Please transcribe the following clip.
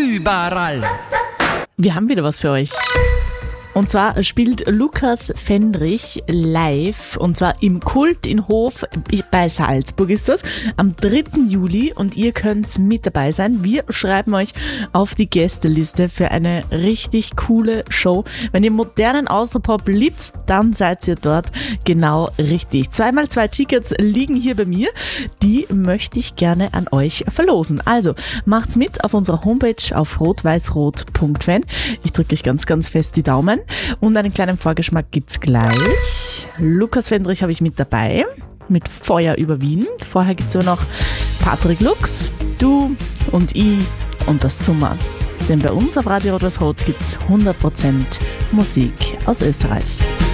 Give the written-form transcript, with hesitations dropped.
überall. Wir haben wieder was für euch. Und zwar spielt Lukas Fendrich live, und zwar im Kult in Hof bei Salzburg ist das, am 3. Juli, und ihr könnt mit dabei sein. Wir schreiben euch auf die Gästeliste für eine richtig coole Show. Wenn ihr modernen Austropop liebt, dann seid ihr dort genau richtig. 2x2 Tickets liegen hier bei mir. Die möchte ich gerne an euch verlosen. Also macht's mit auf unserer Homepage auf rot-weiß-rot.fan. Ich drücke euch ganz, ganz fest die Daumen. Und einen kleinen Vorgeschmack gibt's gleich. Lukas Fendrich habe ich mit dabei, mit Feuer über Wien. Vorher gibt's aber noch Patrick Lux, du und ich und das Summer. Denn bei uns auf Radio Rot-Weiß-Rot gibt's 100% Musik aus Österreich.